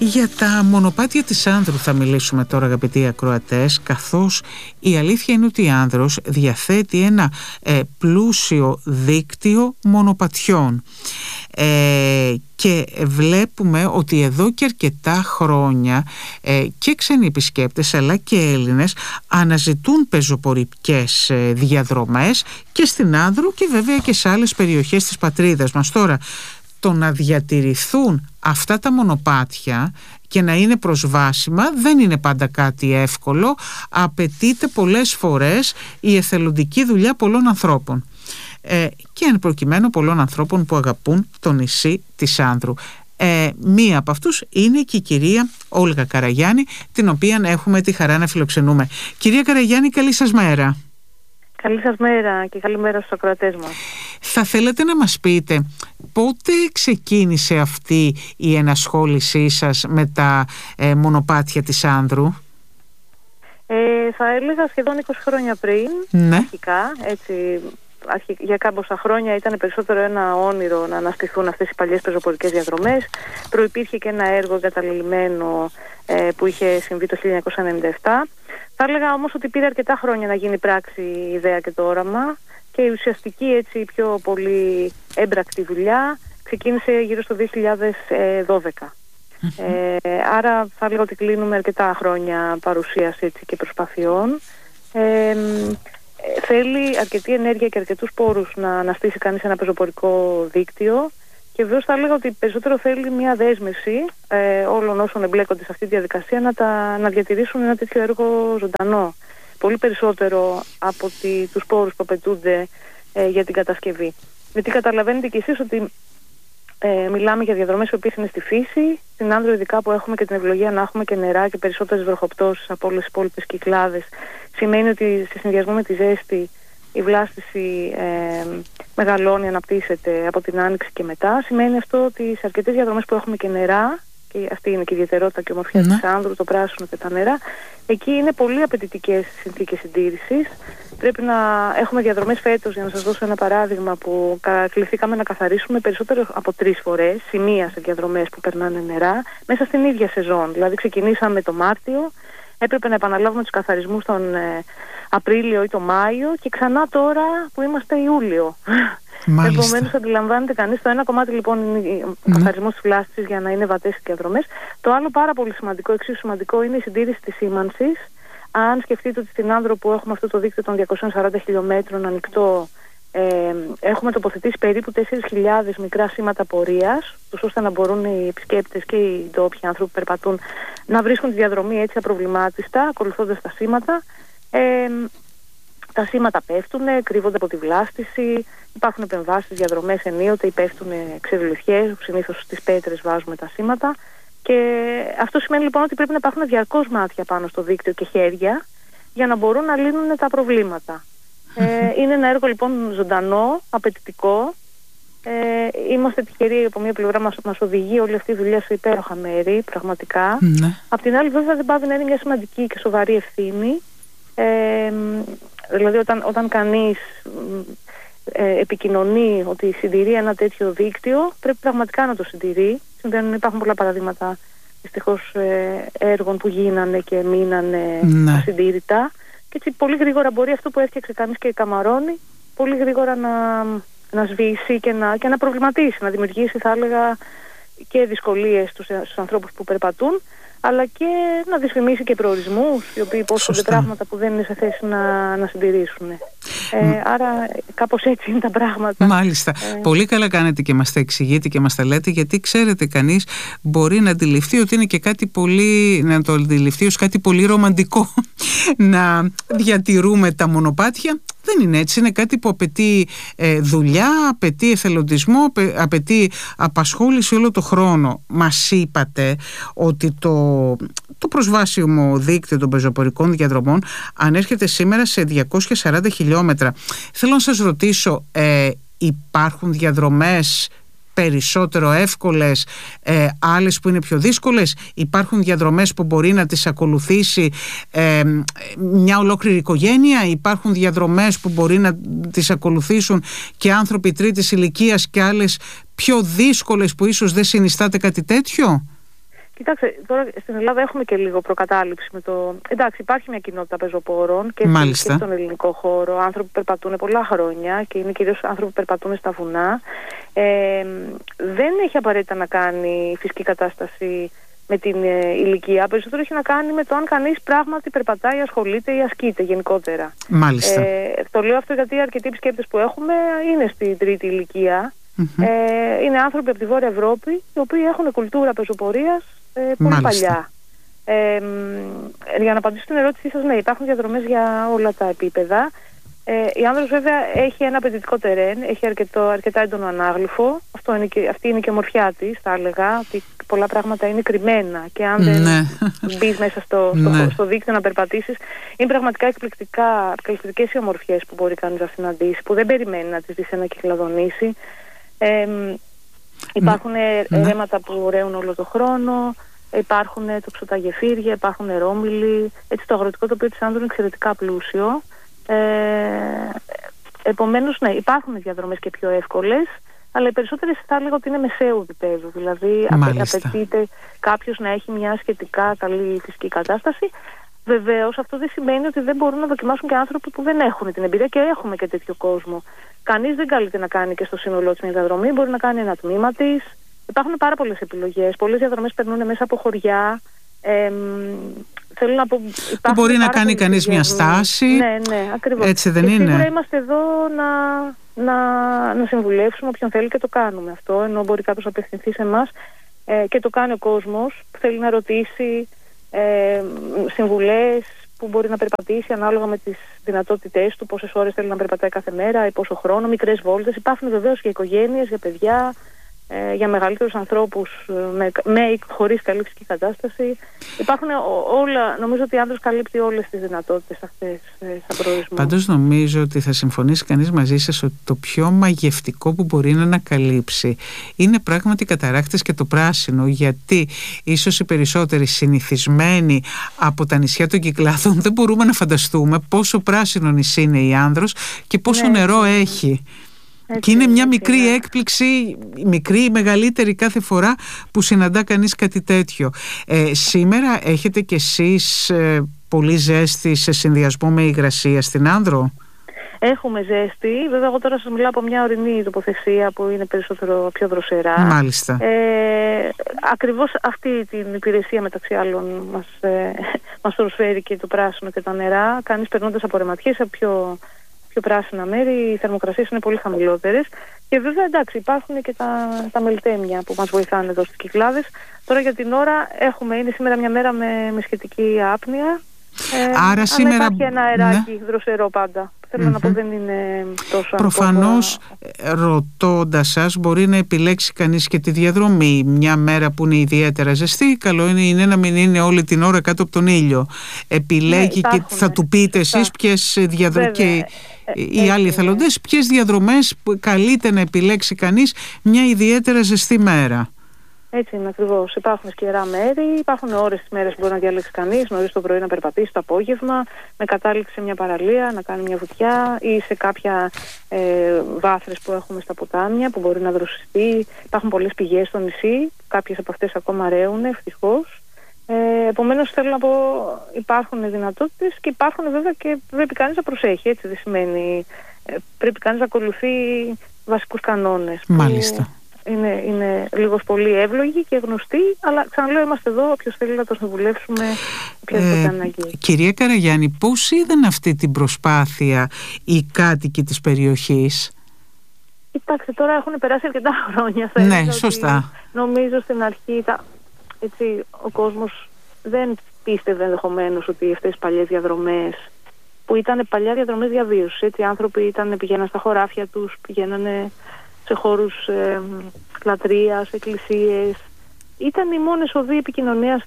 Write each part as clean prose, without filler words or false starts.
Για τα μονοπάτια της άνδρου θα μιλήσουμε τώρα, αγαπητοί ακροατές, καθώς η αλήθεια είναι ότι η άνδρος διαθέτει ένα πλούσιο δίκτυο μονοπατιών και βλέπουμε ότι εδώ και αρκετά χρόνια και ξένοι επισκέπτες αλλά και Έλληνες αναζητούν πεζοπορικές διαδρομές και στην Άνδρου και βέβαια και σε άλλες περιοχές της πατρίδας μας. Τώρα, το να διατηρηθούν αυτά τα μονοπάτια και να είναι προσβάσιμα δεν είναι πάντα κάτι εύκολο. Απαιτείται πολλές φορές η εθελοντική δουλειά πολλών ανθρώπων και εν προκειμένου πολλών ανθρώπων που αγαπούν το νησί της Άνδρου. Μία από αυτούς είναι και η κυρία Όλγα Καραγιάννη, την οποία έχουμε τη χαρά να φιλοξενούμε. Κυρία Καραγιάννη, καλή σας μέρα. Καλή σας μέρα και καλή μέρα στους ακροατές μας. Θα θέλετε να μας πείτε πότε ξεκίνησε αυτή η ενασχόλησή σας με τα μονοπάτια της Άνδρου? Θα έλεγα σχεδόν 20 χρόνια πριν, ναι. Αρχικά, έτσι, για κάμποσα χρόνια ήταν περισσότερο ένα όνειρο να αναστηθούν αυτές οι παλιές πεζοπορικές διαδρομές. Προϋπήρχε και ένα έργο εγκαταλελειμμένο που είχε συμβεί το 1997. Θα έλεγα όμως ότι πήρε αρκετά χρόνια να γίνει πράξη η ιδέα και το όραμα και η ουσιαστική, έτσι, η πιο πολύ έμπρακτη δουλειά ξεκίνησε γύρω στο 2012. Άρα θα έλεγα ότι κλείνουμε αρκετά χρόνια παρουσίας, έτσι, και προσπαθειών. Θέλει αρκετή ενέργεια και αρκετούς πόρους να αναστήσει κανείς ένα πεζοπορικό δίκτυο και βεβαίως θα έλεγα ότι περισσότερο θέλει μια δέσμευση όλων όσων εμπλέκονται σε αυτή τη διαδικασία να διατηρήσουν ένα τέτοιο έργο ζωντανό. Πολύ περισσότερο από τους πόρους που απαιτούνται για την κατασκευή. Γιατί καταλαβαίνετε κι εσείς ότι μιλάμε για διαδρομές οι οποίες είναι στη φύση, στην Άνδρο ειδικά που έχουμε και την ευλογία να έχουμε και νερά και περισσότερες βροχοπτώσεις από όλες τις υπόλοιπες Κυκλάδες. Σημαίνει ότι σε συνδυασμό με τη ζέστη η βλάστηση μεγαλώνει, αναπτύσσεται από την άνοιξη και μετά. Σημαίνει αυτό ότι σε αρκετές διαδρομές που έχουμε και νερά, και αυτή είναι και η ιδιαιτερότητα και η ομορφιά της Άνδρου, το πράσινο και τα νερά, εκεί είναι πολύ απαιτητικές συνθήκες συντήρησης. Πρέπει να έχουμε διαδρομές φέτος, για να σας δώσω ένα παράδειγμα, που κληθήκαμε να καθαρίσουμε περισσότερο από 3 φορές σημεία σε διαδρομές που περνάνε νερά μέσα στην ίδια σεζόν. Δηλαδή ξεκινήσαμε το Μάρτιο, έπρεπε να επαναλάβουμε τους καθαρισμούς τον Απρίλιο ή τον Μάιο και ξανά τώρα που είμαστε Ιούλιο. Επομένως αντιλαμβάνεται κανείς, το ένα κομμάτι λοιπόν είναι ο καθαρισμός της βλάστησης για να είναι βατές οι διαδρομές. Το άλλο πάρα πολύ σημαντικό, εξίσου σημαντικό, είναι η συντήρηση της σήμανσης. Αν σκεφτείτε ότι στην Άνδρο που έχουμε αυτό το δίκτυο των 240 χιλιόμετρων ανοιχτό, έχουμε τοποθετήσει περίπου 4.000 μικρά σήματα πορείας, ώστε να μπορούν οι επισκέπτες και οι ντόπιοι άνθρωποι που περπατούν να βρίσκουν τη διαδρομή έτσι απροβλημάτιστα, ακολουθώντας τα σήματα. Τα σήματα πέφτουν, κρύβονται από τη βλάστηση, υπάρχουν επεμβάσεις, διαδρομές ενίοτε, πέφτουν ξεβληθιές, συνήθως στις πέτρες βάζουμε τα σήματα. Και αυτό σημαίνει λοιπόν ότι πρέπει να υπάρχουν διαρκώς μάτια πάνω στο δίκτυο και χέρια για να μπορούν να λύνουν τα προβλήματα. Είναι ένα έργο λοιπόν ζωντανό, απαιτητικό. Είμαστε τυχεροί, από μια πλευρά μας οδηγεί όλη αυτή η δουλειά σε υπέροχα μέρη, πραγματικά. Απ' την άλλη βέβαια δεν πάβει να είναι μια σημαντική και σοβαρή ευθύνη. Δηλαδή όταν κανείς επικοινωνεί ότι συντηρεί ένα τέτοιο δίκτυο, πρέπει πραγματικά να το συντηρεί. Υπάρχουν πολλά παραδείγματα δυστυχώς έργων που γίνανε και μείνανε ασυντήρητα και έτσι πολύ γρήγορα μπορεί αυτό που έφτιαξε κανείς και καμαρώνει πολύ γρήγορα να σβήσει και να προβληματίσει, να δημιουργήσει, θα έλεγα, και δυσκολίες στους ανθρώπους που περπατούν, αλλά και να δυσφημίσει και προορισμούς οι οποίοι υπόσχονται πράγματα που δεν είναι σε θέση να συντηρήσουν. Άρα κάπως έτσι είναι τα πράγματα. Μάλιστα. Πολύ καλά κάνετε και μας τα εξηγείτε και μας τα λέτε, γιατί ξέρετε, κανείς μπορεί να αντιληφθεί ότι είναι και κάτι πολύ, να το αντιληφθεί ως κάτι πολύ ρομαντικό να διατηρούμε τα μονοπάτια. Δεν είναι έτσι, είναι κάτι που απαιτεί δουλειά, απαιτεί εθελοντισμό, απαιτεί απασχόληση όλο το χρόνο. Μας είπατε ότι το προσβάσιμο δίκτυο των πεζοπορικών διαδρομών ανέρχεται σήμερα σε 240 χιλιόμετρα. Θέλω να σας ρωτήσω, υπάρχουν διαδρομές περισσότερο εύκολες, άλλες που είναι πιο δύσκολες? Υπάρχουν διαδρομές που μπορεί να τις ακολουθήσει μια ολόκληρη οικογένεια? Υπάρχουν διαδρομές που μπορεί να τις ακολουθήσουν και άνθρωποι τρίτης ηλικίας και άλλες πιο δύσκολες που ίσως δεν συνιστάτε κάτι τέτοιο? Κοιτάξτε, τώρα στην Ελλάδα έχουμε και λίγο προκατάληψη με το. Εντάξει, υπάρχει μια κοινότητα πεζοπόρων και στον ελληνικό χώρο. Άνθρωποι που περπατούν πολλά χρόνια και είναι κυρίως άνθρωποι που περπατούν στα βουνά. Δεν έχει απαραίτητα να κάνει η φυσική κατάσταση με την ηλικία. Περισσότερο έχει να κάνει με το αν κανείς πράγματι περπατάει, ασχολείται ή ασκείται γενικότερα. Μάλιστα. Το λέω αυτό γιατί αρκετοί επισκέπτες που έχουμε είναι στην τρίτη ηλικία. Είναι άνθρωποι από τη Βόρεια Ευρώπη, οι οποίοι έχουν κουλτούρα πεζοπορίας πολύ παλιά. Για να απαντήσω στην ερώτησή σας, ναι, υπάρχουν διαδρομές για όλα τα επίπεδα. Η Άνδρος βέβαια έχει ένα απαιτητικό τερέν, έχει αρκετά έντονο ανάγλυφο. Αυτή είναι και η ομορφιά της, θα έλεγα, ότι πολλά πράγματα είναι κρυμμένα και αν δεν μπεις μέσα στο δίκτυο να περπατήσεις, είναι πραγματικά εκπληκτικές οι ομορφιές που μπορεί κανείς να συναντήσει, που δεν περιμένει να τις δεις ένα κυκλαδονήσι. Υπάρχουν ρέματα που ρέουν όλο το χρόνο, υπάρχουν τοξωτά γεφύρια, υπάρχουν ρόμιλοι. Έτσι το αγροτικό τοπίο της Άνδρου είναι εξαιρετικά πλούσιο. Επομένως, ναι, υπάρχουν διαδρομές και πιο εύκολες, αλλά οι περισσότερες θα έλεγα ότι είναι μεσαίου επίπεδου. Δηλαδή απαιτείται κάποιος να έχει μια σχετικά καλή φυσική κατάσταση. Βεβαίως αυτό δεν σημαίνει ότι δεν μπορούν να δοκιμάσουν και άνθρωποι που δεν έχουν την εμπειρία, και έχουμε και τέτοιο κόσμο. Κανείς δεν καλείται να κάνει και στο σύνολό της μια διαδρομή, μπορεί να κάνει ένα τμήμα της. Υπάρχουν πάρα πολλές επιλογές. Πολλές διαδρομές περνούν μέσα από χωριά. Θέλω να πω, που μπορεί να κάνει κανείς μια στάση. Ναι, ακριβώς. Έτσι δεν είναι? Σίγουρα είμαστε εδώ να συμβουλεύσουμε όποιον θέλει και το κάνουμε αυτό, ενώ μπορεί κάποιος να απευθυνθεί σε εμάς και το κάνει ο κόσμος που θέλει να ρωτήσει συμβουλές, που μπορεί να περπατήσει ανάλογα με τις δυνατότητές του, πόσες ώρες θέλει να περπατάει κάθε μέρα ή πόσο χρόνο, μικρές βόλτες. Υπάρχουν βεβαίως για οικογένειες, για παιδιά, για μεγαλύτερους ανθρώπους με ή χωρίς καλή φυσική κατάσταση. Υπάρχουν όλα. Νομίζω ότι η Άνδρος καλύπτει όλες τις δυνατότητες αυτές σαν προορισμό. Πάντως νομίζω ότι θα συμφωνήσει κανείς μαζί σας ότι το πιο μαγευτικό που μπορεί να ανακαλύψει είναι πράγματι οι καταρράκτες και το πράσινο, γιατί ίσως οι περισσότεροι συνηθισμένοι από τα νησιά των Κυκλάδων δεν μπορούμε να φανταστούμε πόσο πράσινο νησί είναι η Άνδρος και πόσο νερό έχει. Και είναι μια μικρή έκπληξη, μικρή ή μεγαλύτερη κάθε φορά που συναντά κανείς κάτι τέτοιο. Σήμερα έχετε κι εσείς πολύ ζέστη σε συνδυασμό με υγρασία στην Άνδρο? Έχουμε ζέστη. Βέβαια εγώ τώρα σας μιλάω από μια ορεινή τοποθεσία που είναι περισσότερο πιο δροσερά. Μάλιστα. Ακριβώς αυτή την υπηρεσία μεταξύ άλλων μας προσφέρει και το πράσινο και τα νερά. Κανείς περνώντας από ρεματιές, από πιο πράσινα μέρη, οι θερμοκρασίες είναι πολύ χαμηλότερες. Και βέβαια εντάξει, υπάρχουν και τα μελτέμια που μας βοηθάνε εδώ στις Κυκλάδες. Τώρα για την ώρα είναι σήμερα μια μέρα με σχετική άπνοια. Άρα σήμερα υπάρχει ένα αεράκι δροσερό πάντα. Θέλω να πω, δεν είναι τόσο. Προφανώς ρωτώντας σας, μπορεί να επιλέξει κανείς και τη διαδρομή. Μια μέρα που είναι ιδιαίτερα ζεστή, καλό είναι να μην είναι όλη την ώρα κάτω από τον ήλιο. Επιλέγει και θα του πείτε εσείς ποιες διαδρομές και οι άλλοι εθελοντές, ποιες διαδρομές καλείται να επιλέξει κανείς μια ιδιαίτερα ζεστή μέρα. Έτσι είναι ακριβώς. Υπάρχουν σκερά μέρη, υπάρχουν ώρες τις μέρες που μπορεί να διαλέξει κανείς, νωρίς το πρωί να περπατήσει, το απόγευμα, με κατάληξη σε μια παραλία, να κάνει μια βουτιά ή σε κάποια βάθρες που έχουμε στα ποτάμια που μπορεί να δροσιστεί. Υπάρχουν πολλές πηγές στο νησί, κάποιες από αυτές ακόμα ρέουν, ευτυχώς. Επομένως θέλω να πω, υπάρχουν δυνατότητες και υπάρχουν βέβαια και πρέπει κανείς να προσέχει, έτσι δεν σημαίνει. Πρέπει κανείς να ακολουθεί βασικούς κανόνες. Μάλιστα. Είναι λίγος πολύ εύλογοι και γνωστοί, αλλά ξαναλέω, είμαστε εδώ, όποιος θέλει να το συμβουλεύσουμε οποιαδήποτε ανάγκη. Κυρία Καραγιάννη, πώς είδαν αυτή την προσπάθεια οι κάτοικοι της περιοχής? Κοιτάξτε, τώρα έχουν περάσει αρκετά χρόνια. Ναι, σωστά. Νομίζω στην αρχή ο κόσμος δεν πίστευε ενδεχομένως ότι αυτές τις παλιές διαδρομές, που ήταν παλιά διαδρομές διαβίωσης, έτσι, οι άνθρωποι πηγαίναν στα χωράφια τους, πηγαίνανε σε χώρους λατρείας, εκκλησίες. Ήταν οι μόνες οδοί επικοινωνίας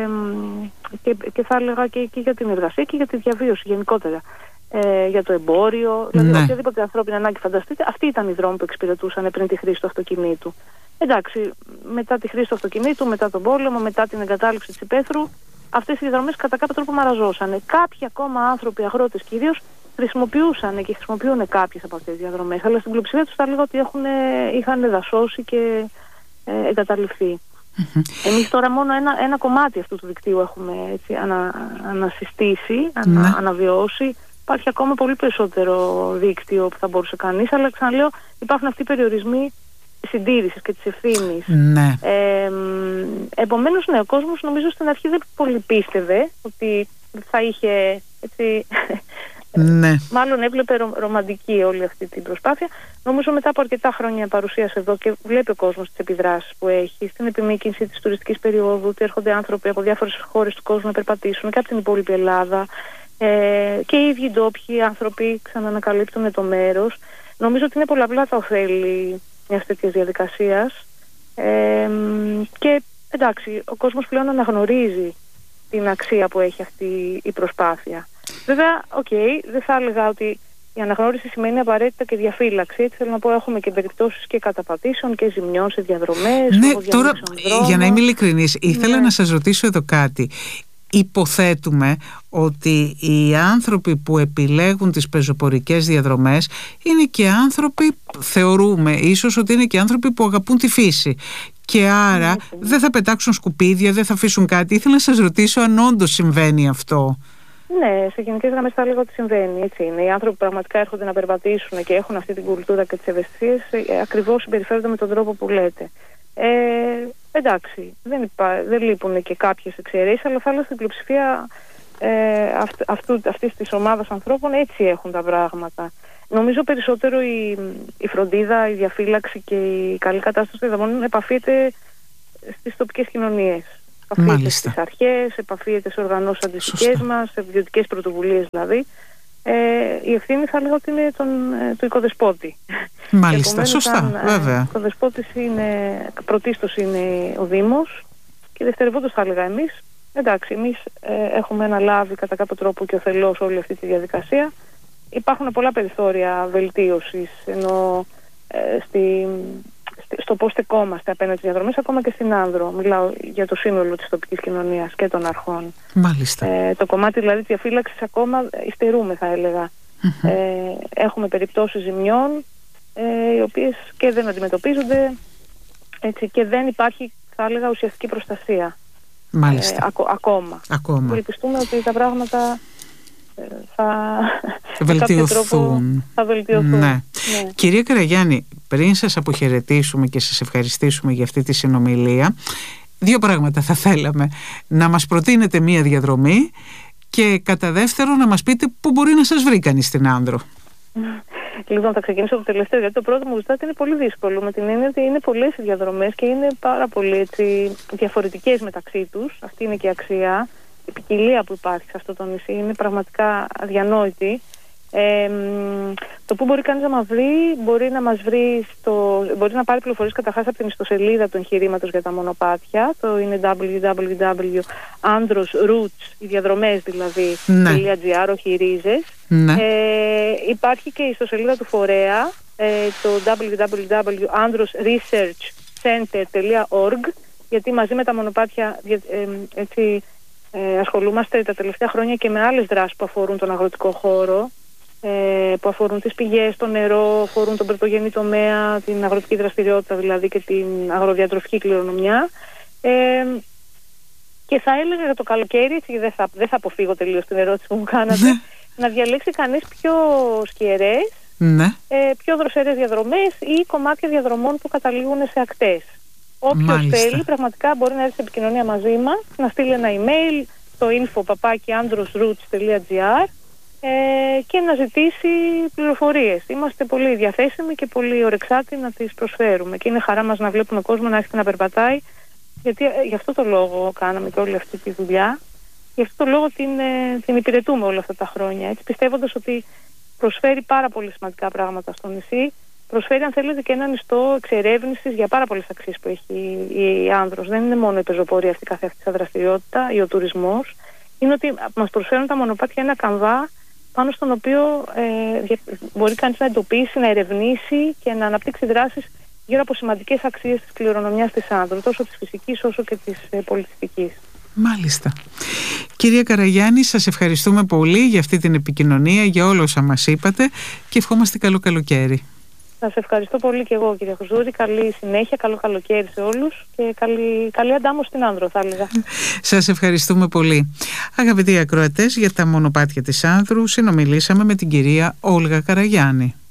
και θα έλεγα και για την εργασία και για τη διαβίωση γενικότερα. Για το εμπόριο, δηλαδή οποιαδήποτε ανθρώπινη ανάγκη φανταστείτε, αυτοί ήταν οι δρόμοι που εξυπηρετούσαν πριν τη χρήση του αυτοκινήτου. Εντάξει, μετά τη χρήση του αυτοκινήτου, μετά τον πόλεμο, μετά την εγκατάλειψη της υπαίθρου, αυτές οι διαδρομές κατά κάποιο τρόπο μαραζώσανε. Κάποιοι ακόμα άνθρωποι, αγρότες κυρίως, χρησιμοποιούσαν και χρησιμοποιούν κάποιες από αυτές τις διαδρομές, αλλά στην πλειοψηφία τους θα λέγω ότι είχαν δασώσει και εγκαταλειφθεί. Εμείς τώρα μόνο ένα κομμάτι αυτού του δικτύου έχουμε έτσι, ανασυστήσει, αναβιώσει. Υπάρχει ακόμα πολύ περισσότερο δίκτυο που θα μπορούσε κανείς, αλλά ξαναλέω, υπάρχουν αυτοί οι περιορισμοί της συντήρησης και της ευθύνης. Ναι. Επομένως, ναι, ο κόσμος νομίζω στην αρχή δεν πολύ πίστευε ότι θα είχε έτσι... Ναι. Μάλλον έβλεπε ρομαντική όλη αυτή την προσπάθεια. Νομίζω μετά από αρκετά χρόνια παρουσίας εδώ και βλέπει ο κόσμος τις επιδράσεις που έχει στην επιμήκυνση της τουριστικής περίοδου, ότι έρχονται άνθρωποι από διάφορες χώρες του κόσμου να περπατήσουν και από την υπόλοιπη Ελλάδα, και οι ίδιοι ντόπιοι άνθρωποι ξανανακαλύπτουν το μέρος. Νομίζω ότι είναι πολλαπλά τα ωφέλη μιας τέτοιας διαδικασίας, και εντάξει, ο κόσμος πλέον αναγνωρίζει την αξία που έχει αυτή η προσπάθεια. Βέβαια, δεν θα έλεγα ότι η αναγνώριση σημαίνει απαραίτητα και διαφύλαξη. Έτσι θέλω να πω, έχουμε και περιπτώσεις και καταπατήσεων και ζημιών σε διαδρομές. Ναι, τώρα για να είμαι ειλικρινής, ήθελα να σας ρωτήσω εδώ κάτι. Υποθέτουμε ότι οι άνθρωποι που επιλέγουν τις πεζοπορικές διαδρομές είναι και άνθρωποι, θεωρούμε ίσως ότι είναι και άνθρωποι που αγαπούν τη φύση. Και άρα δεν θα πετάξουν σκουπίδια, δεν θα αφήσουν κάτι. Ήθελα να σας ρωτήσω αν όντως συμβαίνει αυτό. Ναι, σε γενικές γραμμές θα έλεγα ότι συμβαίνει. Έτσι είναι. Οι άνθρωποι που πραγματικά έρχονται να περπατήσουν και έχουν αυτή την κουλτούρα και τις ευαισθησίες, ακριβώς συμπεριφέρονται με τον τρόπο που λέτε. Εντάξει, δεν λείπουν και κάποιες εξαιρέσεις, αλλά θα έλεγα στην πλειοψηφία αυτής της ομάδας ανθρώπων έτσι έχουν τα πράγματα. Νομίζω περισσότερο η φροντίδα, η διαφύλαξη και η καλή κατάσταση των δεδομένων επαφείται στις τοπικές κοινωνίες. Επαφείται στις αρχές, επαφείται σε οργανώσεις αντιστοιχές μας, σε ιδιωτικές πρωτοβουλίες δηλαδή. Η ευθύνη θα λέγω ότι είναι του οικοδεσπότη. Μάλιστα, σωστά, βέβαια. Ο οικοδεσπότης πρωτίστως είναι ο Δήμος και δευτερευόντως θα έλεγα εμείς. Εντάξει, εμείς έχουμε αναλάβει κατά κάποιο τρόπο και οθελώς όλη αυτή τη διαδικασία. Υπάρχουν πολλά περιθώρια βελτίωσης, ενώ στο πώς στεκόμαστε απέναντι στις διαδρομές, ακόμα και στην Άνδρο. Μιλάω για το σύνολο της τοπικής κοινωνίας και των αρχών. Μάλιστα. Το κομμάτι δηλαδή της διαφύλαξης ακόμα υστερούμε, θα έλεγα. Έχουμε περιπτώσεις ζημιών, οι οποίες και δεν αντιμετωπίζονται, έτσι, και δεν υπάρχει, θα έλεγα, ουσιαστική προστασία. Μάλιστα. Ακόμα. Ελπιστούμε ότι τα πράγματα θα βελτιωθούν. Ναι. Κυρία Καραγιάννη, πριν σας αποχαιρετήσουμε και σας ευχαριστήσουμε για αυτή τη συνομιλία, δύο πράγματα θα θέλαμε. Να μας προτείνετε μία διαδρομή και κατά δεύτερο να μας πείτε πού μπορεί να σας βρει κανείς στην Άνδρο. Λοιπόν, θα ξεκινήσω από το τελευταίο, γιατί το πρώτο μου ζητάτε είναι πολύ δύσκολο, με την έννοια ότι είναι πολλές οι διαδρομές και είναι πάρα πολύ διαφορετικές μεταξύ τους. Αυτή είναι και η αξία. Η ποικιλία που υπάρχει σε αυτό το νησί είναι πραγματικά αδιανόητη. Το που μπορεί κανείς να μας βρει, μπορεί να πάρει πληροφορίες καταρχάς από την ιστοσελίδα του εγχειρήματος για τα μονοπάτια. Το είναι www.androsroutes, οι διαδρομές δηλαδή, .gr, όχι οι ρίζες. Υπάρχει και η ιστοσελίδα του φορέα, το www.androsresearchcenter.org, γιατί μαζί με τα μονοπάτια ασχολούμαστε τα τελευταία χρόνια και με άλλες δράσεις που αφορούν τον αγροτικό χώρο, που αφορούν τις πηγές, το νερό, αφορούν τον πρωτογενή τομέα, την αγροτική δραστηριότητα δηλαδή και την αγροδιατροφική κληρονομιά. Και θα έλεγα για το καλοκαίρι, έτσι, δεν θα αποφύγω τελείως την ερώτηση που μου κάνατε, να διαλέξει κανείς πιο σκιερές, πιο δροσερές διαδρομές ή κομμάτια διαδρομών που καταλήγουν σε ακτές. Όποιος θέλει πραγματικά μπορεί να έρθει σε επικοινωνία μαζί μας, να στείλει ένα email στο info@androsroutes.gr και να ζητήσει πληροφορίες. Είμαστε πολύ διαθέσιμοι και πολύ ορεξάτοι να τις προσφέρουμε και είναι χαρά μας να βλέπουμε κόσμο να έρχεται να περπατάει, γιατί γι' αυτό το λόγο κάναμε και όλη αυτή τη δουλειά, γι' αυτό το λόγο την υπηρετούμε όλα αυτά τα χρόνια, έτσι, πιστεύοντας ότι προσφέρει πάρα πολύ σημαντικά πράγματα στο νησί. Προσφέρει, αν θέλετε, και έναν ιστό εξερεύνησης για πάρα πολλές αξίες που έχει η Άνδρος. Δεν είναι μόνο η πεζοπορία αυτή καθ' αυτή τη δραστηριότητα ή ο τουρισμός. Είναι ότι μας προσφέρουν τα μονοπάτια ένα καμβά πάνω στον οποίο μπορεί κανείς να εντοπίσει, να ερευνήσει και να αναπτύξει δράσεις γύρω από σημαντικές αξίες της κληρονομιάς της Άνδρου, τόσο της φυσικής όσο και της πολιτιστικής. Μάλιστα. Κυρία Καραγιάννη, σας ευχαριστούμε πολύ για αυτή την επικοινωνία, για όλα όσα μας είπατε και ευχόμαστε καλό καλοκαίρι. Σας ευχαριστώ πολύ και εγώ, κύριε Χρυσούρη. Καλή συνέχεια, καλό καλοκαίρι σε όλους και καλή αντάμωση στην Άνδρο, θα έλεγα. Σας ευχαριστούμε πολύ. Αγαπητοί ακροατές, για τα μονοπάτια της Άνδρου συνομιλήσαμε με την κυρία Όλγα Καραγιάννη.